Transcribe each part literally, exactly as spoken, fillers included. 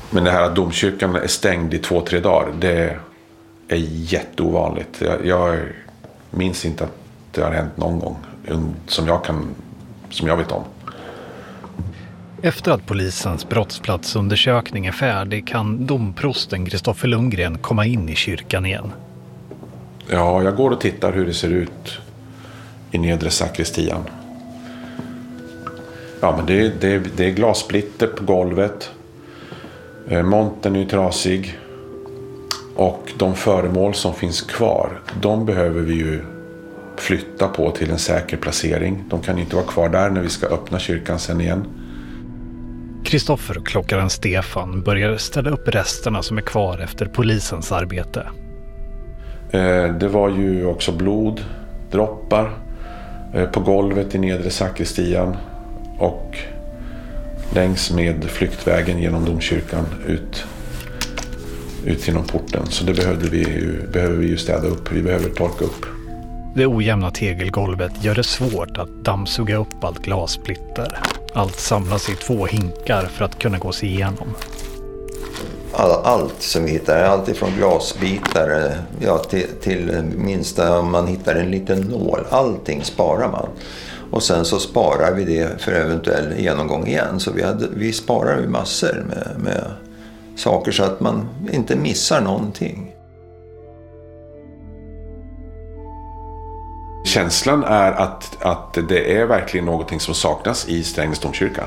Men det här att domkyrkan är stängd i två, tre dagar, det är jätteovanligt. Jag, jag minns inte att det har hänt någon gång som jag, kan, som jag vet om. Efter att polisens brottsplatsundersökning är färdig kan domprosten Kristoffer Lundgren komma in i kyrkan igen. Ja, jag går och tittar hur det ser ut i nedre sakristian. Ja, men det, det, det är glassplitter på golvet. Montern är trasig. Och de föremål som finns kvar, de behöver vi ju flytta på till en säker placering. De kan inte vara kvar där när vi ska öppna kyrkan sen igen. Kristoffer och klockaren Stefan börjar ställa upp resterna som är kvar efter polisens arbete. Det var ju också blod, droppar på golvet i nedre sakristian och längs med flyktvägen genom domkyrkan ut, ut genom porten. Så det behövde vi ju, behöver vi ju städa upp, vi behöver torka upp. Det ojämna tegelgolvet gör det svårt att dammsuga upp allt glassplitter. Allt samlas i två hinkar för att kunna gå sig igenom. All, allt som vi hittar, allt ifrån glasbitar ja, till, till minsta om man hittar en liten nål. Allting sparar man. Och sen så sparar vi det för eventuell genomgång igen. Så vi, hade, vi sparar ju massor med, med saker så att man inte missar någonting. Känslan är att, att det är verkligen någonting som saknas i Strängnäs domkyrka.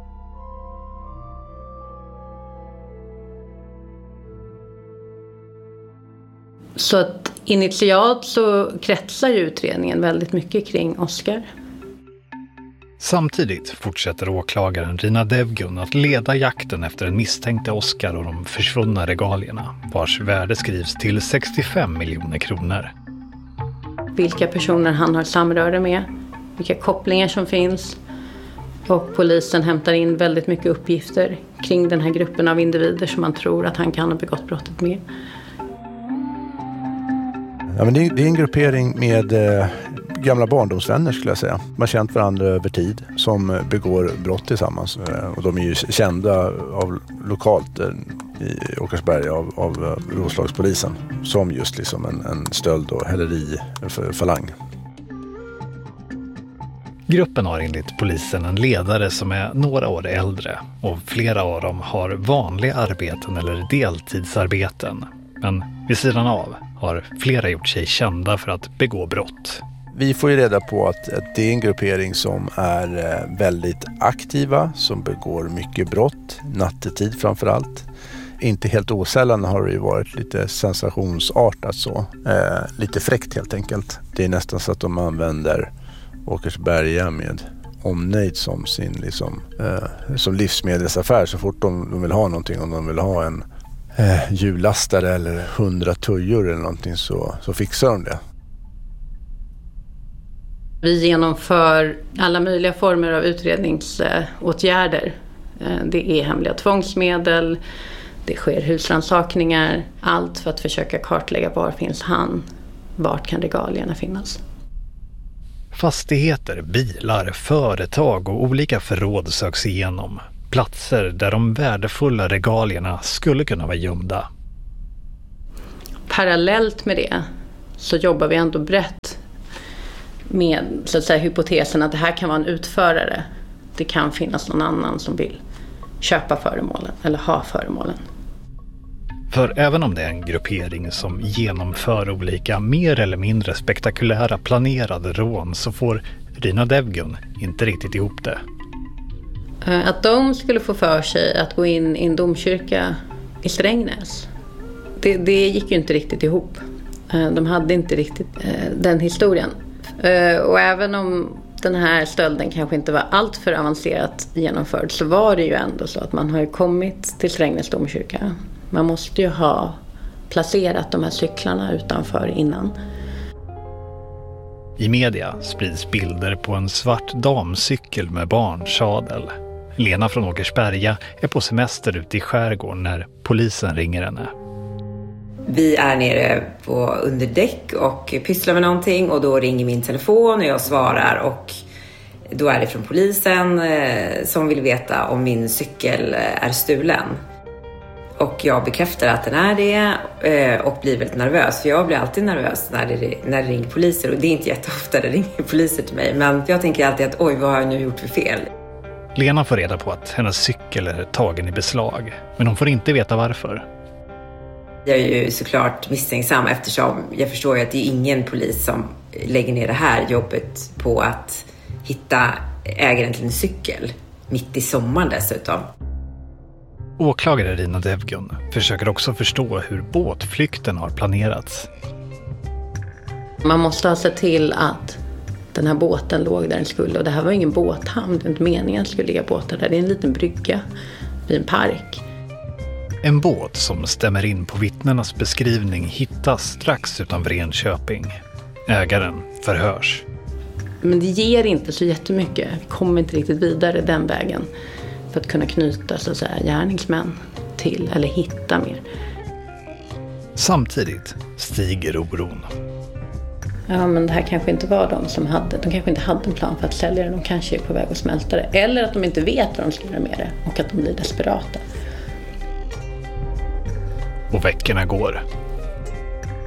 Så att initialt så kretsar ju utredningen väldigt mycket kring Oskar. Samtidigt fortsätter åklagaren Rina Devgun att leda jakten efter den misstänkte Oskar och de försvunna regalierna, vars värde skrivs till sextiofem miljoner kronor. Vilka personer han har samröre med, vilka kopplingar som finns. Och polisen hämtar in väldigt mycket uppgifter kring den här gruppen av individer som man tror att han kan ha begått brottet med. Ja, men det, är, det är en gruppering med eh, gamla barndomsvänner skulle jag säga. Man har känt varandra över tid som begår brott tillsammans. Eh, och de är ju kända av lokalt eh, i Åkersberga av, av eh, Roslagspolisen som just liksom en, en stöld och häleri för falang. Gruppen har enligt polisen en ledare som är några år äldre och flera av dem har vanliga arbeten eller deltidsarbeten. Men vid sidan av har flera gjort sig kända för att begå brott. Vi får ju reda på att, att det är en gruppering som är väldigt aktiva, som begår mycket brott, nattetid framförallt. Inte helt osällan har det ju varit lite sensationsartat så, eh, lite fräckt helt enkelt. Det är nästan så att de använder Åkersberga med omnejd som sin liksom, eh, som livsmedelsaffär så fort de, de vill ha någonting, om de vill ha en eh, hjullastare eller hundra tujor eller någonting så, så fixar de det. Vi genomför alla möjliga former av utredningsåtgärder. Det är hemliga tvångsmedel, det sker husrannsakningar, allt för att försöka kartlägga var finns han, vart kan regalierna finnas. Fastigheter, bilar, företag och olika förråd söks igenom. Platser där de värdefulla regalierna skulle kunna vara gömda. Parallellt med det så jobbar vi ändå brett med så att säga, hypotesen att det här kan vara en utförare. Det kan finnas någon annan som vill köpa föremålen eller ha föremålen. För även om det är en gruppering som genomför olika mer eller mindre spektakulära planerade rån så får Rina Devgun inte riktigt ihop det. Att de skulle få för sig att gå in i en domkyrka i Strängnäs, det, det gick ju inte riktigt ihop. De hade inte riktigt den historien. Och även om den här stölden kanske inte var allt för avancerat genomförd så var det ju ändå så att man har ju kommit till Strängnäs domkyrka. Man måste ju ha placerat de här cyklarna utanför innan. I media sprids bilder på en svart damcykel med barnsadel. Lena från Åkersberga är på semester ute i skärgården när polisen ringer henne. Vi är nere på under däck och pysslar med någonting och då ringer min telefon och jag svarar och då är det från polisen eh, som vill veta om min cykel är stulen. Och jag bekräftar att den är det och blir väldigt nervös. För jag blir alltid nervös när det, när det ringer poliser. Och det är inte jätteofta det ringer poliser till mig. Men jag tänker alltid att oj, vad har jag nu gjort för fel? Lena får reda på att hennes cykel är tagen i beslag. Men hon får inte veta varför. Jag är ju såklart misstänksam eftersom jag förstår ju att det är ingen polis som lägger ner det här jobbet på att hitta ägaren till en cykel. Mitt i sommaren dessutom. Åklagare Rina Devgun försöker också förstå hur båtflykten har planerats. Man måste ha sett till att den här båten låg där den skulle. Och det här var ingen båthamn, det är inte meningen att det skulle ligga båtar där. Det är en liten brygga vid en park. En båt som stämmer in på vittnenas beskrivning hittas strax utanför Enköping. Ägaren förhörs. Men det ger inte så jättemycket. Vi kommer inte riktigt vidare den vägen för att kunna knyta så att säga, gärningsmän till eller hitta mer. Samtidigt stiger oron. Ja, men det här kanske inte var de som hade. De kanske inte hade en plan för att sälja det. De kanske är på väg att smälta det. Eller att de inte vet vad de ska göra med det och att de blir desperata. Och veckorna går.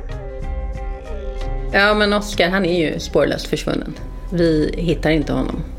Ja, men Oskar, han är ju spårlöst försvunnen. Vi hittar inte honom.